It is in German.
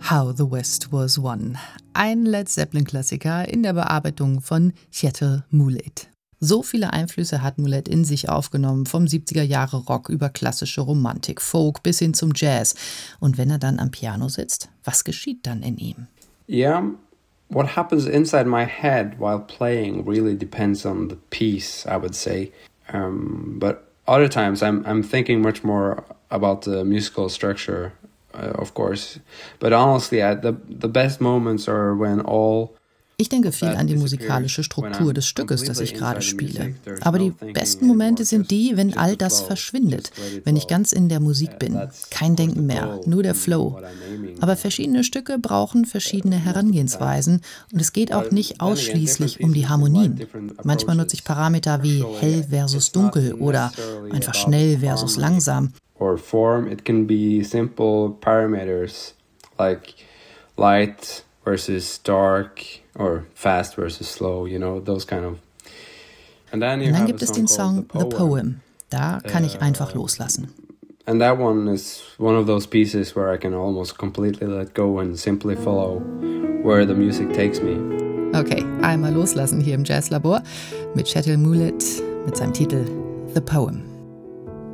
How the West Was Won. Ein Led Zeppelin-Klassiker in der Bearbeitung von Kjetil Moulid. So viele Einflüsse hat Moulid in sich aufgenommen, vom 70er-Jahre-Rock über klassische Romantik, Folk bis hin zum Jazz. Und wenn er dann am Piano sitzt, was geschieht dann in ihm? Yeah, what happens inside my head while playing really depends on the piece, I would say. But other times I'm thinking much more about the musical structure, of course. But honestly, the best moments are when all... Ich denke viel an die musikalische Struktur des Stückes, das ich gerade spiele. Aber die besten Momente sind die, wenn all das verschwindet, wenn ich ganz in der Musik bin. Kein Denken mehr, nur der Flow. Aber verschiedene Stücke brauchen verschiedene Herangehensweisen und es geht auch nicht ausschließlich um die Harmonien. Manchmal nutze ich Parameter wie hell versus dunkel oder einfach schnell versus langsam. Or form, it can be simple parameters like light versus dark or fast versus slow, you know, those kind of. Und dann gibt es den Song The Poem. Da kann ich einfach loslassen. And that one is one of those pieces where I can almost completely let go and simply follow where the music takes me. Okay, einmal loslassen hier im Jazzlabor mit Kjetil Moulid mit seinem Titel The Poem.